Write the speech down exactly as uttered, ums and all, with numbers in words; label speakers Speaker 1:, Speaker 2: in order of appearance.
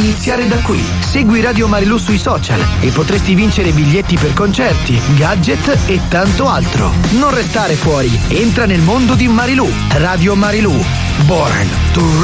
Speaker 1: iniziare da qui. Segui Radio Marilù sui social e potresti vincere biglietti per concerti, gadget e tanto altro. Non restare fuori, entra nel mondo di Marilù. Radio Marilù, Born to